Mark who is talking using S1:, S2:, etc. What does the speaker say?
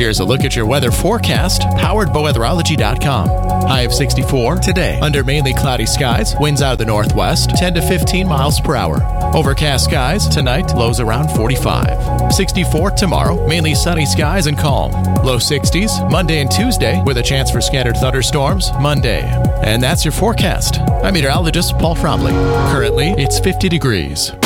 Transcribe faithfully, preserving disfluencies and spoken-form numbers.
S1: Here's a look at your weather forecast, powered by weatherology dot com. High of sixty-four today. Under mainly cloudy skies, winds out of the northwest, ten to fifteen miles per hour. Overcast skies tonight, lows around forty-five. sixty-four tomorrow, mainly sunny skies and calm. Low sixties Monday and Tuesday, with a chance for scattered thunderstorms Monday. And that's your forecast. I'm meteorologist Paul Fromley. Currently, it's fifty degrees.